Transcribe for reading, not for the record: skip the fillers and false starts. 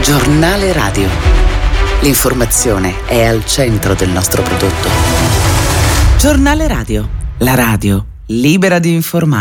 Giornale Radio. L'informazione è al centro del nostro prodotto. Giornale Radio. La radio libera di informare.